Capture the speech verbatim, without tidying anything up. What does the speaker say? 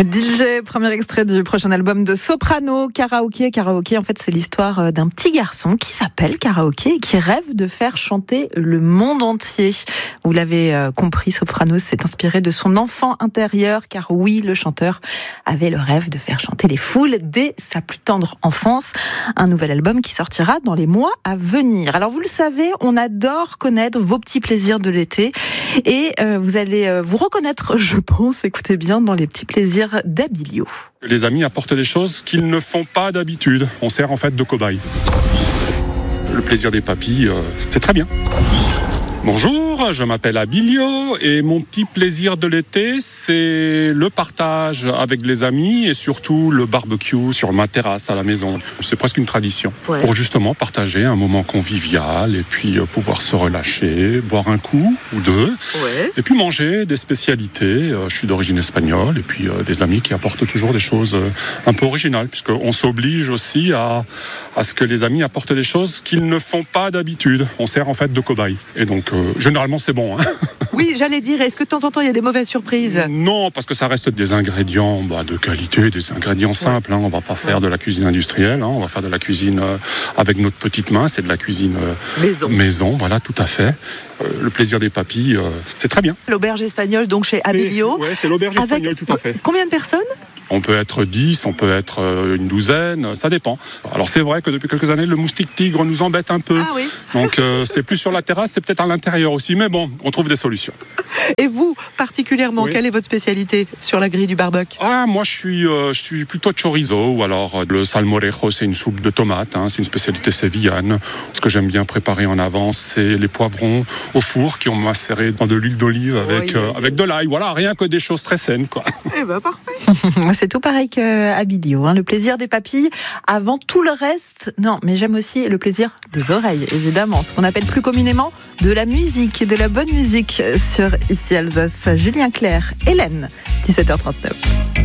D J, premier extrait du prochain album de Soprano, Karaoké. Karaoké, en fait, c'est l'histoire d'un petit garçon qui s'appelle Karaoké et qui rêve de faire chanter le monde entier. Vous l'avez compris, Soprano s'est inspiré de son enfant intérieur, car oui, le chanteur avait le rêve de faire chanter les foules dès sa plus tendre enfance. Un nouvel album qui sortira dans les mois à venir. Alors, vous le savez, on adore connaître vos petits plaisirs de l'été et euh, vous allez euh, vous reconnaître, je pense, écoutez bien, dans les petits plaisirs d'Abilio. Les amis apportent des choses qu'ils ne font pas d'habitude. On sert en fait de cobaye. Le plaisir des papilles, euh, c'est très bien. Bonjour, je m'appelle Abilio et mon petit plaisir de l'été, c'est le partage avec les amis et surtout le barbecue sur ma terrasse à la maison. C'est presque une tradition ouais. Pour justement partager un moment convivial et puis pouvoir se relâcher, boire un coup ou deux ouais. Et puis manger des spécialités. Je suis d'origine espagnole et puis des amis qui apportent toujours des choses un peu originales puisqu'on s'oblige aussi à, à ce que les amis apportent des choses qu'ils ne font pas d'habitude. On sert en fait de cobaye et donc Euh, généralement c'est bon. Hein. Oui, j'allais dire, est-ce que de temps en temps il y a des mauvaises surprises ? Non, parce que ça reste des ingrédients bah, de qualité, des ingrédients simples. Ouais. Hein. On ne va pas faire ouais. de la cuisine industrielle, hein. On va faire de la cuisine euh, avec notre petite main, c'est de la cuisine euh, maison. maison, voilà, tout à fait. Euh, le plaisir des papilles, euh, c'est très bien. L'auberge espagnole, donc chez Abilio. Oui, c'est l'auberge avec espagnole, tout à fait. Combien de personnes ? On peut être dix, on peut être une douzaine, ça dépend. Alors c'est vrai que depuis quelques années, le moustique tigre nous embête un peu. Ah oui. Donc euh, c'est plus sur la terrasse, c'est peut-être à l'intérieur aussi. Mais bon, on trouve des solutions. Et vous, particulièrement, oui. Quelle est votre spécialité sur la grille du barbecue ? Ah, moi je suis, euh, je suis plutôt chorizo, ou alors euh, le salmorejo, c'est une soupe de tomates, hein, c'est une spécialité sévillane. Ce que j'aime bien préparer en avance, c'est les poivrons au four qui ont macéré dans de l'huile d'olive avec, oui, euh, oui. avec de l'ail. Voilà, rien que des choses très saines, quoi. Eh ben parfait. C'est tout pareil qu'Abilio, hein. Le plaisir des papilles avant tout le reste. Non, mais j'aime aussi le plaisir des oreilles, évidemment. Ce qu'on appelle plus communément de la musique, de la bonne musique sur Ici Alsace. Julien Clerc, Hélène, dix-sept heures trente-neuf.